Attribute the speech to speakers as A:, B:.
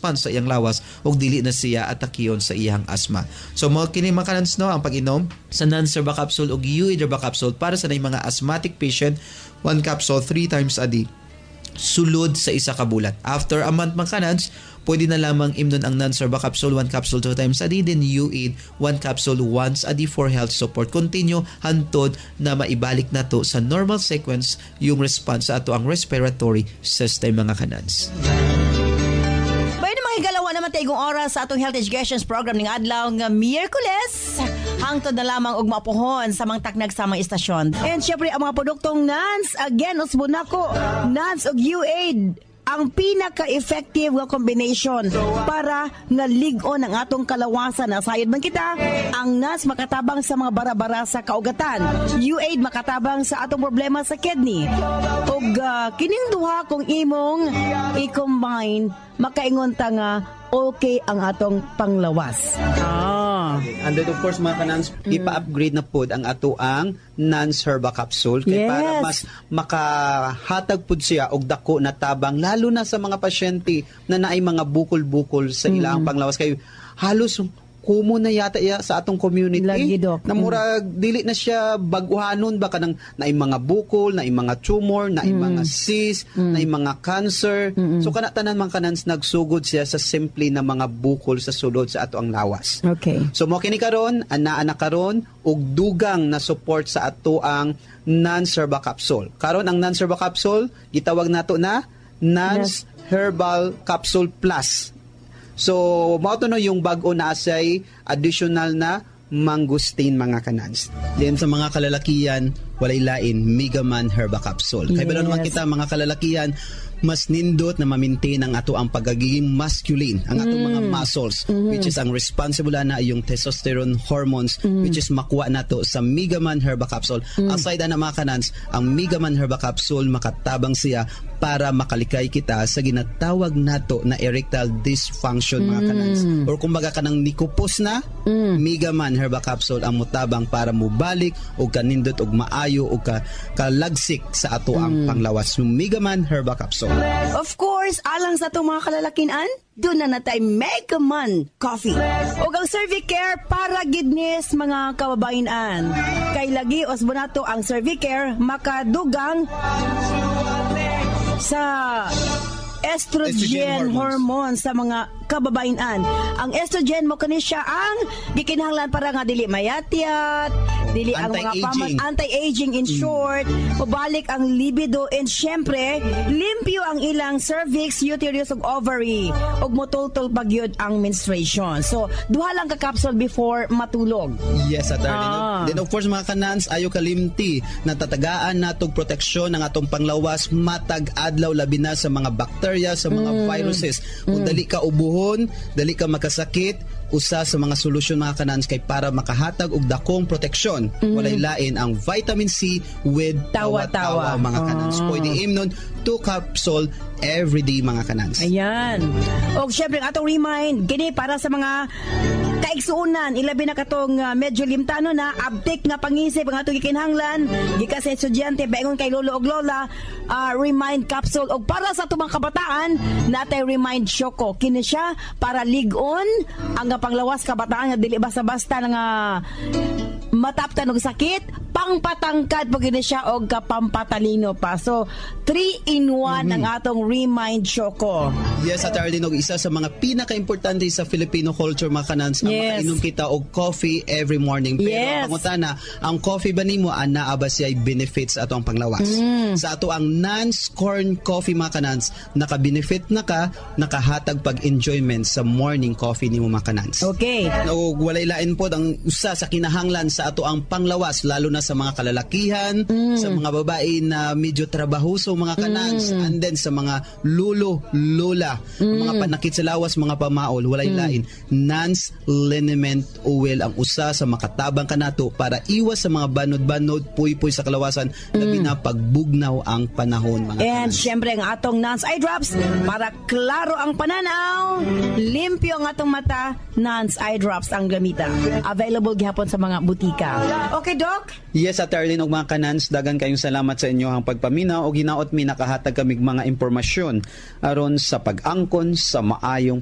A: response sa iyang lawas ug dili na siya atakiyon sa iyang asma. So mo kini mga kanans no ang pag-inom sa non-serba capsule ug UAID Herba capsule para sa mga asthmatic patient, 1 capsule 3 times a day sulod sa isa ka bulan. After a month mga kanans, pwede na lamang imnon ang non-serba capsule 1 capsule 2 times a day, then UAID 1 capsule once a day for health support. Continue hantod na maibalik na to sa normal sequence yung response sa ato ang respiratory system mga kanans.
B: Higalawa naman tayo oras sa atong health education program ng adlaw nga Miyerkules. Hangtod na lamang og mapuhon sa mga taknag sa mga istasyon. And syempre ang mga produktong NANS, again, usbunako, NANS ug UAID, ang pinaka-effective nga combination para nga ligon ang atong kalawasan. Nasayod man kita, ang NANS makatabang sa mga bara-bara sa kaugatan. UAID makatabang sa atong problema sa kidney. Ug kining duha kung imong i-combine, makaingon ta nga okay ang atong panglawas.
C: And then of course mga kanans, ipa-upgrade na pod ang ato ang NANS Herba capsule kay para mas makahatag pod siya og dako na tabang lalo na sa mga pasyente na naay mga bukol-bukol sa ilang panglawas kay halos kumo na yata sa atong community na murag dili na siya baguhanon ba kanang naay mga bukol, naay mga tumor, naay mga cyst, naay mga cancer. So kana tanan man kanans nagsugod siya sa simple na mga bukol sa sulod sa ato ang lawas.
B: Okay.
C: So mo kini karon ana karon og dugang na support sa ato ang NANS Herba capsule. Karon ang NANS Herba capsule gitawag nato na NANS Herbal Capsule Plus. So, mao to no yung bag-o na asay additional na mangustin mga kanans. Then sa mga kalalakihan, walay lain Megaman Herba capsule. Kaya ba naman kita mga kalalakihan, mas nindot na ma-maintain ang ato ang pagiging masculine, ang ato mga muscles, which is ang responsible na yung testosterone hormones, which is makuha nato sa Megaman Herba capsule. Aside na mga kanans, ang Megaman Herba capsule makatabang siya para makalikay kita sa ginatawag nato na erectile dysfunction mga kanans. Or kumbaga kanang nikupos na, Megaman Herba capsule ang mutabang para mubalik o kanindot og maayo o kalagsik sa ato ang panglawas. So, Megaman Herba capsule.
B: Of course, alang sa itong mga kalalakinan, doon na natay Megaman Coffee. O ang Cervicare para gidnis mga kababainan. Kay lagi osbonato ang Cervicare makadugang sa estrogen hormone sa mga kababainan. Ang estrogen mo kani siya ang gikinahanglan para nga dili mayatyat, dili ang mga anti-aging in short, mabalik ang libido, and syempre limpyo ang ilang cervix, uterus ug ovary, ug motultol pagyud ang menstruation. So duha lang ka capsule before matulog.
C: Yes, attorney. Then of course mga kanans, ayo kalimti na tatagaan natog proteksyon ng atong panglawas matag adlaw labi na sa mga bacteria, sa mga viruses. Kung dali ka ubuhon, dali ka makasakit, usa sa mga solusyon mga kanans kay para makahatag og dakong proteksyon. Walay lain ang vitamin C with tawa-tawa mga kanans. Pwede imnon 2 capsule every day mga kanans.
B: Ayan. O syempre atong remind gini para sa mga kaigsuunan, ilabi na katong medyo limtano na abtik nga pangisip ang atong gikinahanglan gikan sa estudyante baingon kay lolo og lola, remind capsule. Og para sa atong mga kabataan natay remind Choco, kini siya para ligon ang panglawas kabataan nga dili basta-basta nga mataptan og sakit, pangpatangkad pag gini siya og kapampatalino pa. So 3-in-1 ang atong remind Choco.
C: Yes, at Arlene, isa sa mga pinaka-importante sa Filipino culture mga kanans ang makainom kita og coffee every morning. Pero pangutana, ang coffee ba nimo anaa ba siya benefits ato ang panglawas? Sa ato ang NANS corn coffee mga kanans, naka-benefit na ka, nakahatag pag-enjoyment sa morning coffee nimo mga kanans.
B: Okay.
C: O walay lain po ang usa sa kinahanglan sa ato ang panglawas lalo na sa mga kalalakihan, sa mga babae na medyo trabahoso mga kanans, and then sa mga lulo, lola, mga panakit sa lawas, mga pamaol, walay lain. NANS liniment oil ang usa sa makatabang kanato para iwas sa mga banod-banod, puy-puy sa kalawasan, labi na pagbugnaw ang panahon mga
B: and
C: kanans.
B: syempre ang atong NANS eye drops para klaro ang pananaw, limpyo ang atong mata, NANS eye drops ang gamita. Available gihapon sa mga butika. Okay, Doc?
C: Yes, at Arlene og mga kanans, dagan kayong salamat sa inyo ang pagpaminaw o ginaot mi nakahatag kamig mga impormasyon aron sa pag-angkon sa maayong